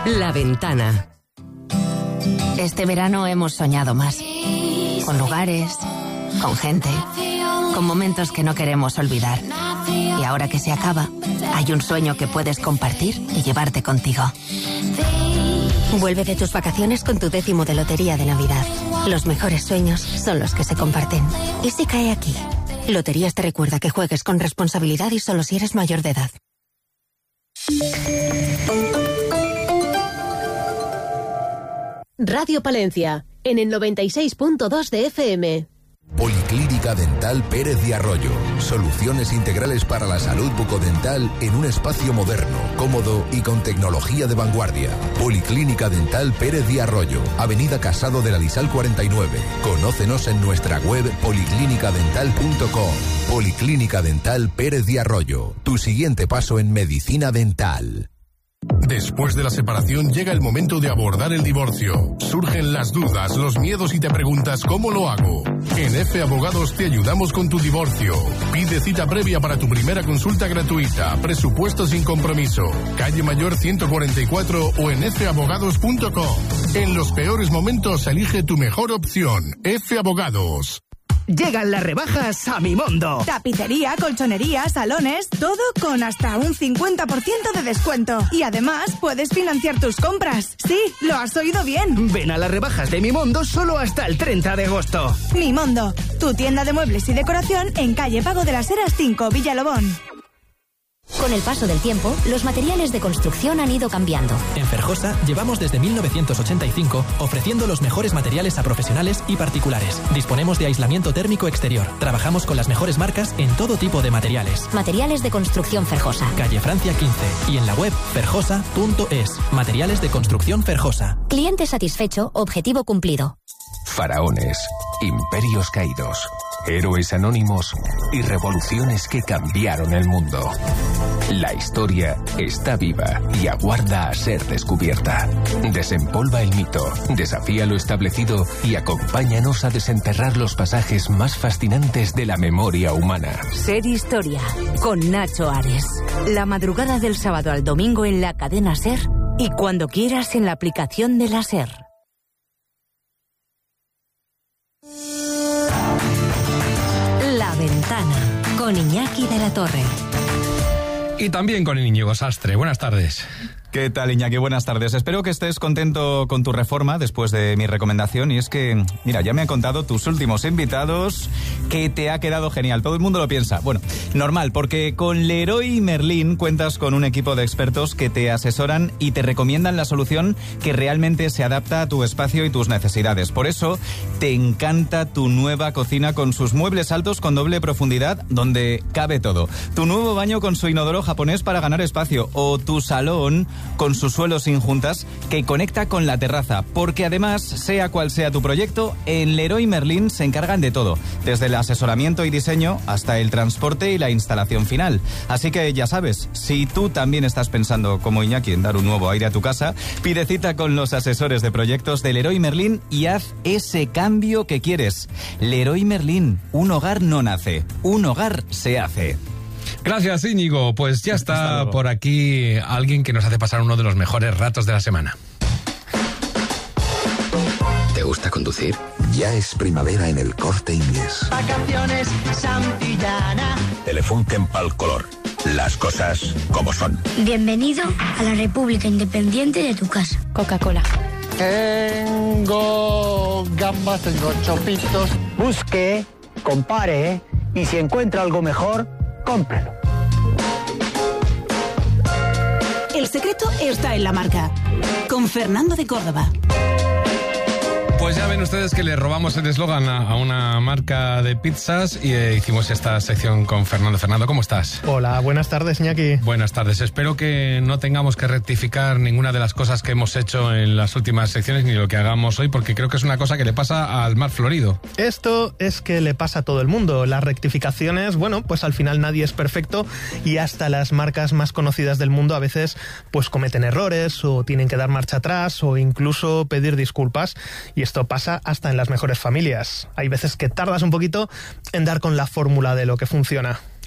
La Ventana. Este verano hemos soñado más. Con lugares, con gente, con momentos que no queremos olvidar. Y ahora que se acaba, hay un sueño que puedes compartir y llevarte contigo. Vuelve de tus vacaciones con tu 10º de Lotería de Navidad. Los mejores sueños son los que se comparten. ¿Y si cae aquí? Loterías te recuerda que juegues con responsabilidad y solo si eres mayor de edad. Radio Palencia, en el 96.2 de FM. Policlínica Dental Pérez de Arroyo. Soluciones integrales para la salud bucodental en un espacio moderno, cómodo y con tecnología de vanguardia. Policlínica Dental Pérez de Arroyo, Avenida Casado de la Lisal 49. Conócenos en nuestra web policlinicadental.com. Policlínica Dental Pérez de Arroyo. Tu siguiente paso en medicina dental. Después de la separación llega el momento de abordar el divorcio. Surgen las dudas, los miedos y te preguntas ¿cómo lo hago? En F Abogados te ayudamos con tu divorcio. Pide cita previa para tu primera consulta gratuita. Presupuesto sin compromiso. Calle Mayor 144 o en fabogados.com. En los peores momentos elige tu mejor opción. F Abogados. Llegan las rebajas a Mimondo. Tapicería, colchonería, salones, todo con hasta un 50% de descuento. Y además puedes financiar tus compras. Sí, lo has oído bien. Ven a las rebajas de Mimondo solo hasta el 30 de agosto. Mimondo, tu tienda de muebles y decoración en calle Pago de las Heras 5, Villalobón. Con el paso del tiempo, los materiales de construcción han ido cambiando. En Ferjosa llevamos desde 1985 ofreciendo los mejores materiales a profesionales y particulares. Disponemos de aislamiento térmico exterior. Trabajamos con las mejores marcas en todo tipo de materiales. Materiales de construcción Ferjosa. Calle Francia 15 y en la web ferjosa.es. Materiales de construcción Ferjosa. Cliente satisfecho, objetivo cumplido. Faraones, imperios caídos, héroes anónimos y revoluciones que cambiaron el mundo. La historia está viva y aguarda a ser descubierta. Desempolva el mito, desafía lo establecido y acompáñanos a desenterrar los pasajes más fascinantes de la memoria humana. Ser Historia, con Nacho Ares. La madrugada del sábado al domingo en la cadena SER y cuando quieras en la aplicación de la SER. La Ventana, con Iñaki de la Torre. Y también con Íñigo Sastre. Buenas tardes. ¿Qué tal, Iñaki? Buenas tardes. Espero que estés contento con tu reforma después de mi recomendación. Y es que, mira, ya me han contado tus últimos invitados que te ha quedado genial. Todo el mundo lo piensa. Bueno, normal, porque con Leroy Merlin cuentas con un equipo de expertos que te asesoran y te recomiendan la solución que realmente se adapta a tu espacio y tus necesidades. Por eso, te encanta tu nueva cocina con sus muebles altos con doble profundidad donde cabe todo. Tu nuevo baño con su inodoro japonés para ganar espacio. O tu salón con su suelo sin juntas que conecta con la terraza, porque además, sea cual sea tu proyecto, en Leroy Merlin se encargan de todo, desde el asesoramiento y diseño hasta el transporte y la instalación final. Así que ya sabes, si tú también estás pensando como Iñaki en dar un nuevo aire a tu casa, pide cita con los asesores de proyectos de Leroy Merlin y haz ese cambio que quieres. Leroy Merlin, un hogar no nace, un hogar se hace. Gracias, Íñigo. Pues ya está por aquí alguien que nos hace pasar uno de los mejores ratos de la semana. ¿Te gusta conducir? Ya es primavera en el Corte Inglés. Vacaciones Santillana. Telefunken pal color. Las cosas como son. Bienvenido a la República Independiente de tu casa. Coca-Cola. Tengo gambas, tengo chopitos. Busque, compare y si encuentra algo mejor, cómpralo. El secreto está en la marca. Con Fernando de Córdoba. Pues ya ven ustedes que le robamos el eslogan a una marca de pizzas y hicimos esta sección con Fernando. Fernando, ¿cómo estás? Hola, buenas tardes, Iñaki. Buenas tardes. Espero que no tengamos que rectificar ninguna de las cosas que hemos hecho en las últimas secciones ni lo que hagamos hoy, porque creo que es una cosa que le pasa al mar florido. Esto es que le pasa a todo el mundo. Las rectificaciones, bueno, pues al final nadie es perfecto y hasta las marcas más conocidas del mundo a veces pues cometen errores o tienen que dar marcha atrás o incluso pedir disculpas. Y esto pasa hasta en las mejores familias. Hay veces que tardas un poquito en dar con la fórmula de lo que funciona.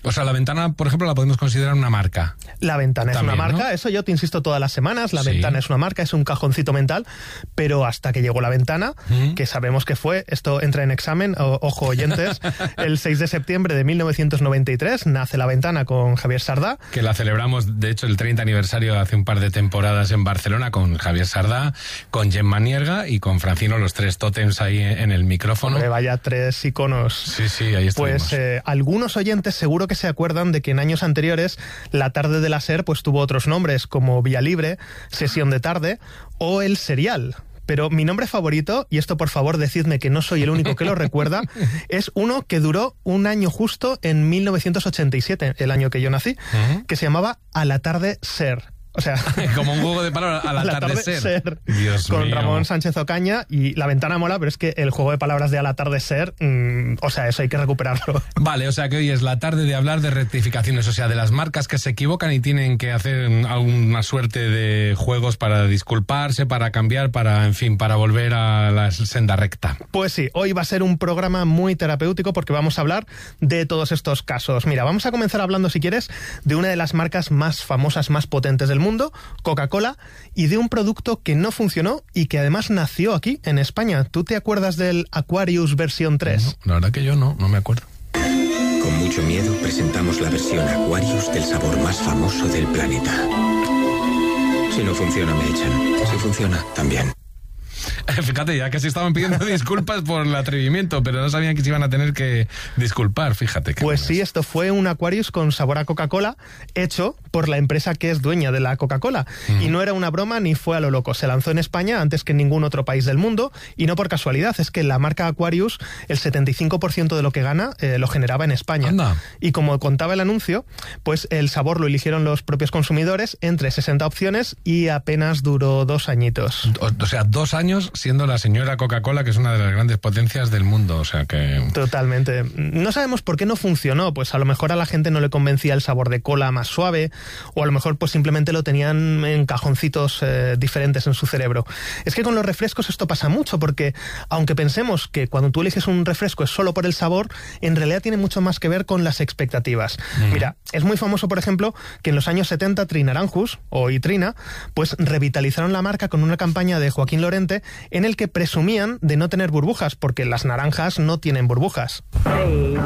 O sea, la Ventana, por ejemplo, la podemos considerar una marca. La Ventana también, es una marca, ¿no? Eso yo te insisto todas las semanas, la Sí. Ventana es una marca, es un cajoncito mental, pero hasta que llegó la Ventana, que sabemos que fue, esto entra en examen, ojo oyentes, el 6 de septiembre de 1993 nace la Ventana con Javier Sardá. Que la celebramos, de hecho, el 30 aniversario hace un par de temporadas en Barcelona con Javier Sardá, con Gemma Nierga y con Francino, los tres tótems ahí en el micrófono. Hombre, vaya tres iconos. Sí, sí, ahí estuvimos. Pues algunos oyentes seguro que se acuerdan de que en años anteriores la tarde de la SER pues tuvo otros nombres como Vía Libre, Sesión de Tarde o El Serial. Pero mi nombre favorito, y esto por favor decidme que no soy el único que lo recuerda, es uno que duró un año justo en 1987, el año que yo nací, que se llamaba A la Tarde SER. O sea, como un juego de palabras, al atardecer. Dios con mío. Ramón Sánchez Ocaña, y La Ventana mola, pero es que el juego de palabras de al atardecer, o sea, eso hay que recuperarlo. Vale, o sea que hoy es la tarde de hablar de rectificaciones, o sea, de las marcas que se equivocan y tienen que hacer alguna suerte de juegos para disculparse, para cambiar, para, en fin, para volver a la senda recta. Pues sí, hoy va a ser un programa muy terapéutico porque vamos a hablar de todos estos casos. Mira, vamos a comenzar hablando, si quieres, de una de las marcas más famosas, más potentes del mundo, Coca-Cola, y de un producto que no funcionó y que además nació aquí, en España. ¿Tú te acuerdas del Aquarius versión 3? No, la verdad que yo no me acuerdo. Con mucho miedo presentamos la versión Aquarius del sabor más famoso del planeta. Si no funciona, me echan. Si funciona, también. Fíjate, ya casi estaban pidiendo disculpas por el atrevimiento, pero no sabían que se iban a tener que disculpar, fíjate. Pues sí, esto fue un Aquarius con sabor a Coca-Cola, hecho por la empresa que es dueña de la Coca-Cola. Y no era una broma ni fue a lo loco. Se lanzó en España antes que en ningún otro país del mundo, y no por casualidad, es que la marca Aquarius, el 75% de lo que gana, lo generaba en España. Anda. Y como contaba el anuncio, pues el sabor lo eligieron los propios consumidores entre 60 opciones y apenas duró 2 añitos. O sea, 2 años siendo la señora Coca-Cola, que es una de las grandes potencias del mundo, o sea que... Totalmente. No sabemos por qué no funcionó, pues a lo mejor a la gente no le convencía el sabor de cola más suave, o a lo mejor pues simplemente lo tenían en cajoncitos diferentes en su cerebro. Es que con los refrescos esto pasa mucho, porque aunque pensemos que cuando tú eliges un refresco es solo por el sabor, en realidad tiene mucho más que ver con las expectativas. Mira, es muy famoso, por ejemplo, que en los años 70 Trinaranjus, o Itrina, pues revitalizaron la marca con una campaña de Joaquín Lorente en el que presumían de no tener burbujas, porque las naranjas no tienen burbujas. Hey,